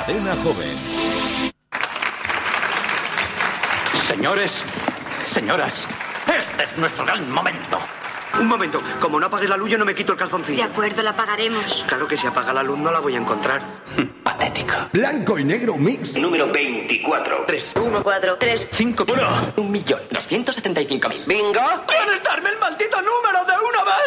Cadena Joven. Señores, señoras, este es nuestro gran momento. Un momento, como no apagues la luz yo no me quito el calzoncillo. De acuerdo, la apagaremos. Claro que si apaga la luz no la voy a encontrar. Patético. Blanco y negro mix. Número 24. 3, 1, 4, 3, 5, 1.275.000. ¿Bingo? ¿Puedes darme el maldito número de una vez?